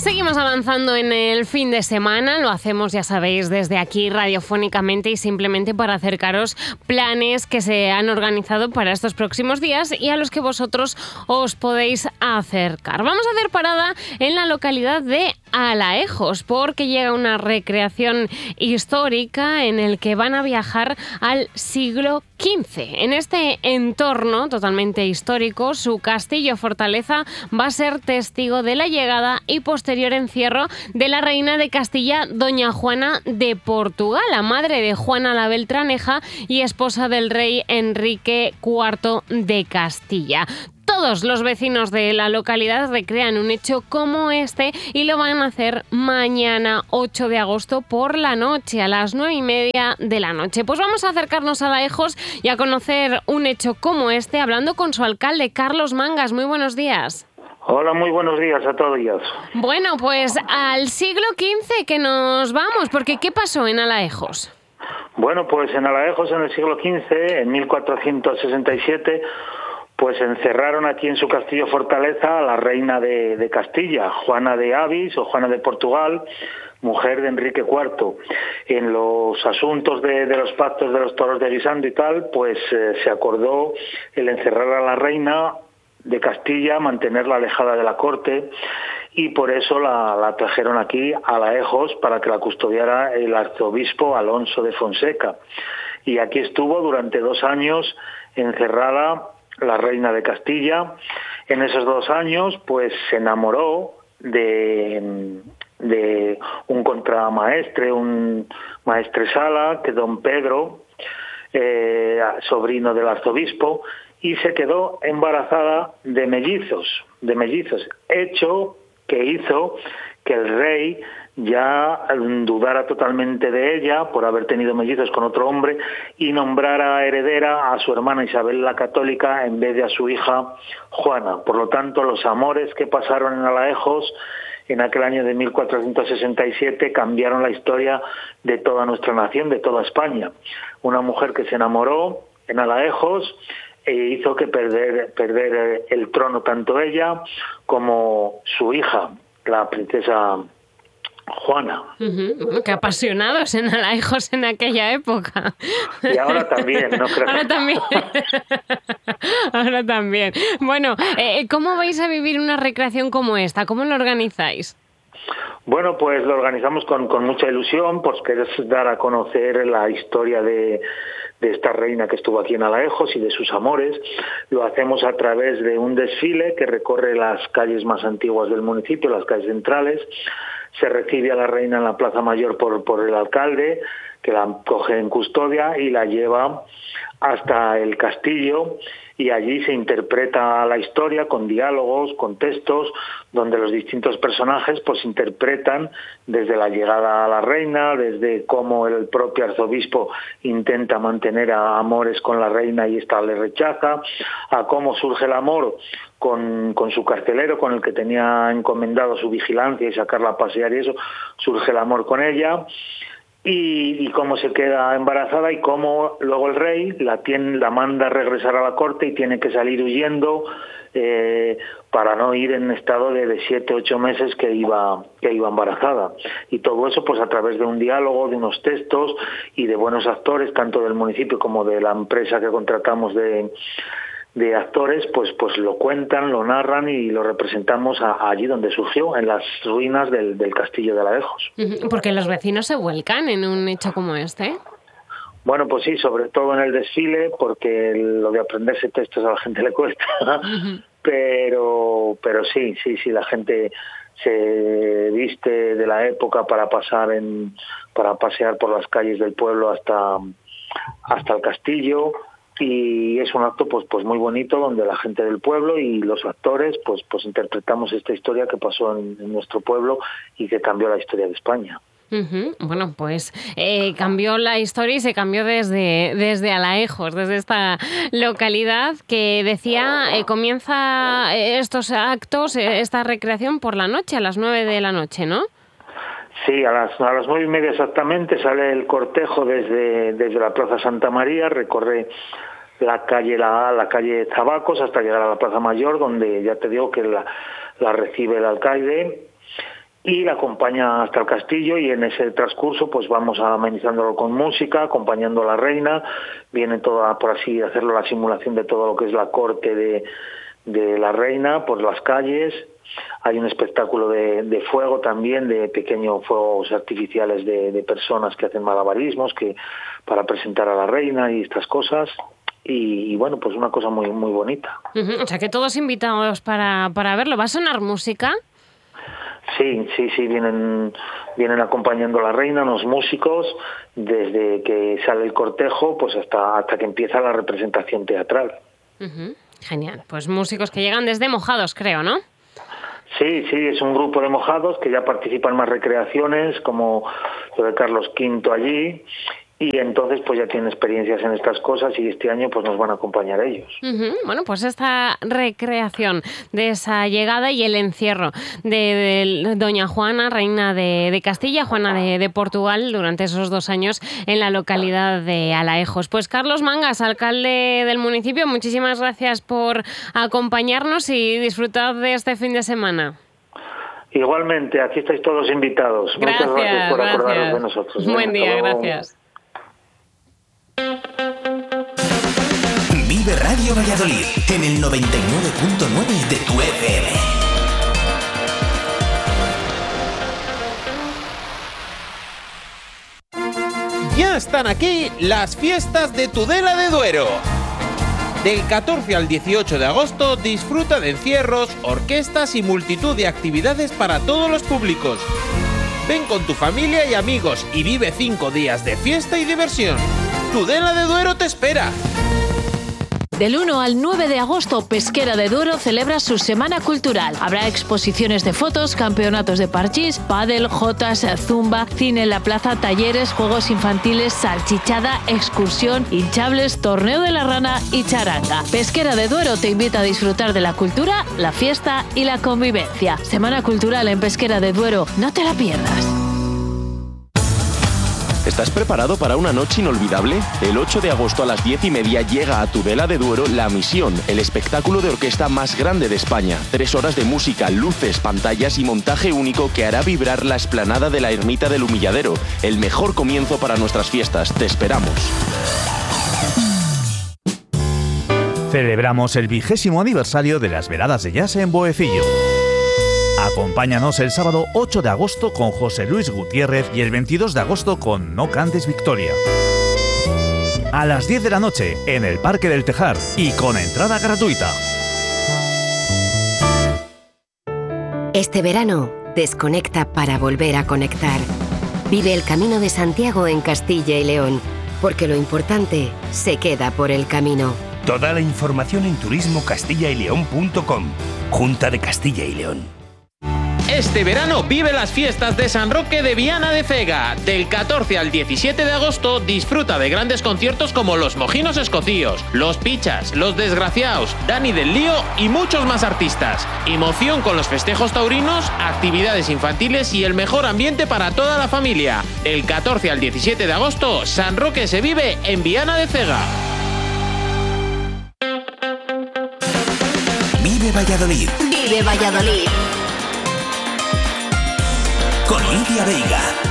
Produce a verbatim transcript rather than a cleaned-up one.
Seguimos avanzando en el fin de semana, lo hacemos, ya sabéis, desde aquí radiofónicamente y simplemente para acercaros planes que se han organizado para estos próximos días y a los que vosotros os podéis acercar. Vamos a hacer parada en la localidad de Alaejos porque llega una recreación histórica en el que van a viajar al siglo quince. En este entorno totalmente histórico, su castillo fortaleza va a ser testigo de la llegada y posterior encierro de la reina de Castilla, doña Juana de Portugal, la madre de Juana la Beltraneja y esposa del rey Enrique cuarto de Castilla. Todos los vecinos de la localidad recrean un hecho como este y lo van a hacer mañana ocho de agosto por la noche, a las nueve y media de la noche. Pues vamos a acercarnos a Alaejos y a conocer un hecho como este hablando con su alcalde, Carlos Mangas. Muy buenos días. Hola, muy buenos días a todos. Bueno, pues al siglo quince que nos vamos, porque ¿qué pasó en Alaejos? Bueno, pues en Alaejos en el siglo quince, en mil cuatrocientos sesenta y siete, pues encerraron aquí en su castillo fortaleza a la reina de, de Castilla, Juana de Avis o Juana de Portugal, mujer de Enrique cuarto. En los asuntos de, de los pactos de los toros de Guisando y tal, pues eh, se acordó el encerrar a la reina de Castilla, mantenerla alejada de la corte, y por eso la, la trajeron aquí a Alaejos para que la custodiara el arzobispo Alonso de Fonseca. Y aquí estuvo durante dos años encerrada la reina de Castilla. En esos dos años pues se enamoró de, de un contramaestre, un maestresala, que don Pedro, eh, sobrino del arzobispo, y se quedó embarazada de mellizos, de mellizos, hecho que hizo que el rey ya dudara totalmente de ella por haber tenido mellizos con otro hombre y nombrara heredera a su hermana Isabel la Católica en vez de a su hija Juana. Por lo tanto, los amores que pasaron en Alaejos en aquel año de mil cuatrocientos sesenta y siete cambiaron la historia de toda nuestra nación, de toda España. Una mujer que se enamoró en Alaejos e hizo que perder, perder el trono tanto ella como su hija, la princesa Juana. Uh-huh. Bueno, qué apasionados en Alaejos en aquella época. Y ahora también, no creo. Ahora también. Ahora también. Bueno, eh, ¿cómo vais a vivir una recreación como esta? ¿Cómo lo organizáis? Bueno, pues lo organizamos con, con mucha ilusión, porque es dar a conocer la historia de, de esta reina que estuvo aquí en Alaejos y de sus amores. Lo hacemos a través de un desfile que recorre las calles más antiguas del municipio, las calles centrales. Se recibe a la reina en la Plaza Mayor por, por el alcalde, que la coge en custodia y la lleva hasta el castillo, y allí se interpreta la historia con diálogos, con textos, donde los distintos personajes pues interpretan desde la llegada a la reina, desde cómo el propio arzobispo intenta mantener a amores con la reina y ésta le rechaza, a cómo surge el amor con, con su carcelero, con el que tenía encomendado su vigilancia y sacarla a pasear, y eso, surge el amor con ella. Y, y cómo se queda embarazada y cómo luego el rey la tiene, la manda a regresar a la corte y tiene que salir huyendo eh, para no ir en estado de, de siete, ocho meses que iba, que iba embarazada. Y todo eso pues a través de un diálogo, de unos textos y de buenos actores, tanto del municipio como de la empresa que contratamos de... de actores, pues pues lo cuentan, lo narran y lo representamos a, allí donde surgió, en las ruinas del, del castillo de Alaejos. Porque los vecinos se vuelcan en un hecho como este. Bueno, pues sí, sobre todo en el desfile, porque lo de aprenderse textos a la gente le cuesta, uh-huh. pero pero sí, sí, sí, la gente se viste de la época para pasar en, para pasear por las calles del pueblo hasta hasta el castillo. Y es un acto pues pues muy bonito donde la gente del pueblo y los actores pues pues interpretamos esta historia que pasó en, en nuestro pueblo y que cambió la historia de España. Uh-huh. Bueno, pues eh, cambió la historia y se cambió desde, desde Alaejos, desde esta localidad que decía, eh, comienza estos actos, eh, esta recreación por la noche, a las nueve de la noche, ¿no? Sí, a las, a las nueve y media exactamente sale el cortejo desde, desde la Plaza Santa María, recorre la calle la, la calle Zabacos hasta llegar a la Plaza Mayor, donde ya te digo que la, la recibe el alcalde, y la acompaña hasta el castillo, y en ese transcurso pues vamos amenizándolo con música, acompañando a la reina. Viene toda, por así hacerlo, la simulación de todo lo que es la corte de, de la reina por las calles. Hay un espectáculo de, de fuego también, de pequeños fuegos artificiales de, de personas que hacen malabarismos que para presentar a la reina y estas cosas. Y, y bueno, pues una cosa muy muy bonita. Uh-huh. O sea que todos invitados para, para verlo. ¿Va a sonar música? Sí, sí, sí, vienen, vienen acompañando a la reina, los músicos, desde que sale el cortejo pues hasta, hasta que empieza la representación teatral. Uh-huh. Genial, pues músicos que llegan desde Mojados, creo, ¿no? Sí, sí, es un grupo de mojados que ya participan en más recreaciones, como lo de Carlos quinto allí, y entonces pues ya tienen experiencias en estas cosas y este año pues nos van a acompañar ellos. Uh-huh. Bueno, pues esta recreación de esa llegada y el encierro de, de doña Juana, reina de, de Castilla, Juana de, de Portugal, durante esos dos años en la localidad de Alaejos. Pues Carlos Mangas, alcalde del municipio, muchísimas gracias por acompañarnos y disfrutar de este fin de semana. Igualmente, aquí estáis todos invitados. Gracias, Muchas gracias por gracias. acordaros de nosotros. Buen día, gracias. Vive Radio Valladolid en el noventa y nueve punto nueve de tu F M. Ya están aquí las fiestas de Tudela de Duero. Del catorce al dieciocho de agosto disfruta de encierros, orquestas y multitud de actividades para todos los públicos. Ven con tu familia y amigos y vive cinco días de fiesta y diversión. Tudela de Duero te espera. Del uno al nueve de agosto, Pesquera de Duero celebra su Semana Cultural. Habrá exposiciones de fotos, campeonatos de parchís, pádel, jotas, zumba, cine en la plaza, talleres, juegos infantiles, salchichada, excursión, hinchables, torneo de la rana y charanga. Pesquera de Duero te invita a disfrutar de la cultura, la fiesta y la convivencia. Semana Cultural en Pesquera de Duero, no te la pierdas. ¿Estás preparado para una noche inolvidable? El ocho de agosto a las diez y media llega a Tudela de Duero La Misión, el espectáculo de orquesta más grande de España. Tres horas de música, luces, pantallas y montaje único que hará vibrar la explanada de la Ermita del Humilladero. El mejor comienzo para nuestras fiestas. Te esperamos. Celebramos el vigésimo aniversario de las veladas de jazz en Boecillo. Acompáñanos el sábado ocho de agosto con José Luis Gutiérrez y el veintidós de agosto con No Cantes Victoria. A las diez de la noche en el Parque del Tejar y con entrada gratuita. Este verano, desconecta para volver a conectar. Vive el Camino de Santiago en Castilla y León, porque lo importante se queda por el camino. Toda la información en turismo castilla y león punto com. Junta de Castilla y León. Este verano vive las fiestas de San Roque de Viana de Cega. Del catorce al diecisiete de agosto disfruta de grandes conciertos como Los Mojinos Escocíos, Los Pichas, Los Desgraciados, Dani del Lío y muchos más artistas. Emoción con los festejos taurinos, actividades infantiles y el mejor ambiente para toda la familia. Del catorce al diecisiete de agosto, San Roque se vive en Viana de Cega. Vive Valladolid. Vive Valladolid. Con Lidia Veiga.